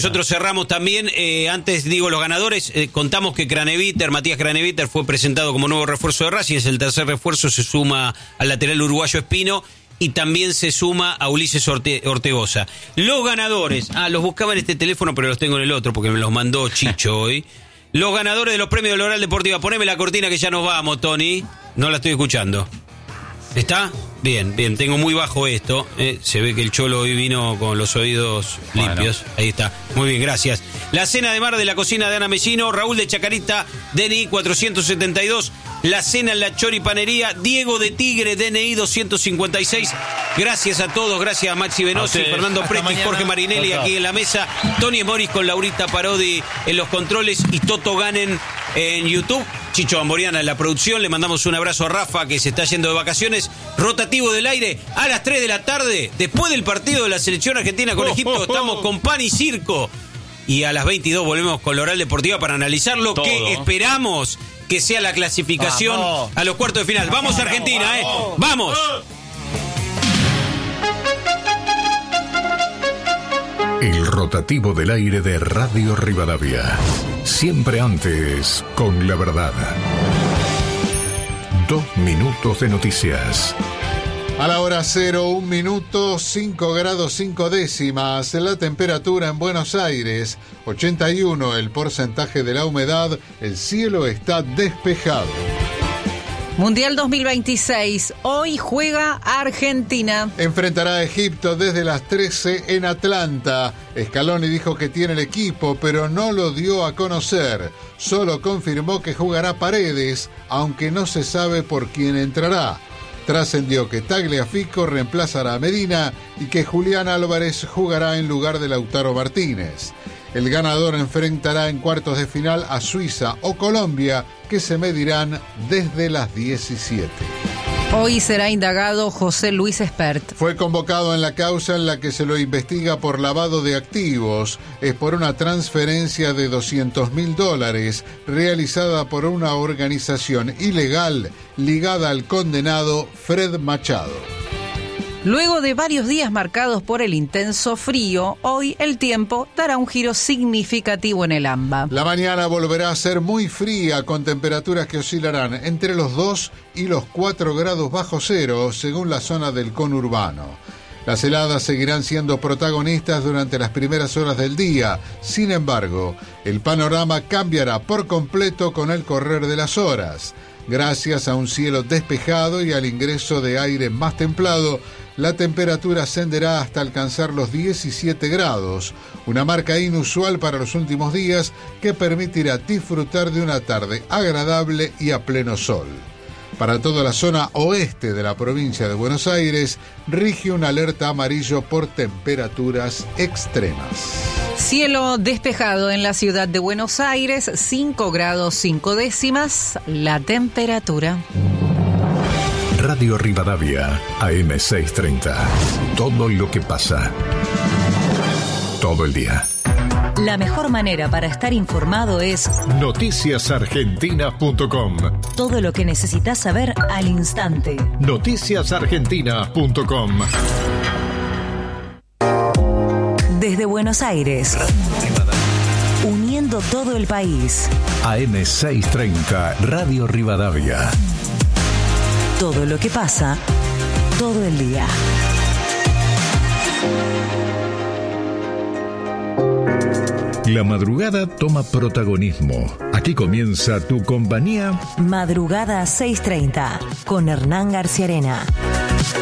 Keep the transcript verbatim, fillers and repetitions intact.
Nosotros cerramos también, eh, antes digo los ganadores, eh, contamos que Craneviter, Matías Craneviter fue presentado como nuevo refuerzo de Racing, es el tercer refuerzo, se suma al lateral uruguayo Espino y también se suma a Ulises Orte- Ortegoza. Los ganadores, ah, los buscaba en este teléfono pero los tengo en el otro porque me los mandó Chicho hoy. Los ganadores de los premios de Oral Deportiva, poneme la cortina que ya nos vamos, Tony, no la estoy escuchando. ¿Está? Bien, bien, tengo muy bajo esto, eh, se ve que el Cholo hoy vino con los oídos limpios, bueno. Ahí está, muy bien, gracias. La cena de mar de la cocina de Ana Mesino, Raúl de Chacarita, D N I cuatrocientos setenta y dos, la cena en la Choripanería, Diego de Tigre, D N I doscientos cincuenta y seis, gracias a todos, gracias a Maxi Venosi, Fernando Presti, Jorge Marinelli aquí en la mesa, Tony Moris con Laurita Parodi en los controles y Toto Ganen en YouTube. Chicho Amboriana en la producción, le mandamos un abrazo a Rafa que se está yendo de vacaciones, rotativo del aire a las tres de la tarde, después del partido de la selección argentina con Egipto, oh, oh, oh. Estamos con pan y circo y a las veintidós volvemos con la Oral Deportiva para analizar lo Todo. que esperamos que sea la clasificación vamos. a los cuartos de final. Vamos Argentina, eh, vamos. El rotativo del aire de Radio Rivadavia. Siempre antes, con la verdad. Dos minutos de noticias. A la hora cero, un minuto, cinco grados cinco décimas. La temperatura en Buenos Aires, ochenta y uno el porcentaje de la humedad. El cielo está despejado. Mundial dos mil veintiséis, hoy juega Argentina. Enfrentará a Egipto desde las trece en Atlanta. Scaloni dijo que tiene el equipo, pero no lo dio a conocer. Solo confirmó que jugará Paredes, aunque no se sabe por quién entrará. Trascendió que Tagliafico reemplazará a Medina y que Julián Álvarez jugará en lugar de Lautaro Martínez. El ganador enfrentará en cuartos de final a Suiza o Colombia, que se medirán desde las diecisiete. Hoy será indagado José Luis Espert. Fue convocado en la causa en la que se lo investiga por lavado de activos. Es por una transferencia de doscientos mil dólares realizada por una organización ilegal ligada al condenado Fred Machado. Luego de varios días marcados por el intenso frío, hoy el tiempo dará un giro significativo en el AMBA. La mañana volverá a ser muy fría, con temperaturas que oscilarán entre los dos y los cuatro grados bajo cero, según la zona del conurbano. Las heladas seguirán siendo protagonistas durante las primeras horas del día. Sin embargo, el panorama cambiará por completo con el correr de las horas. Gracias a un cielo despejado y al ingreso de aire más templado, la temperatura ascenderá hasta alcanzar los diecisiete grados, una marca inusual para los últimos días que permitirá disfrutar de una tarde agradable y a pleno sol. Para toda la zona oeste de la provincia de Buenos Aires, rige una alerta amarillo por temperaturas extremas. Cielo despejado en la ciudad de Buenos Aires, cinco grados cinco décimas, la temperatura. Radio Rivadavia, A M seiscientos treinta. Todo lo que pasa. Todo el día. La mejor manera para estar informado es noticias argentinas punto com. Todo lo que necesitas saber al instante. noticias argentinas punto com. Desde Buenos Aires, uniendo todo el país. A M seiscientos treinta, Radio Rivadavia. Todo lo que pasa, todo el día. La madrugada toma protagonismo. Aquí comienza tu compañía. Madrugada seiscientos treinta, con Hernán García Arena.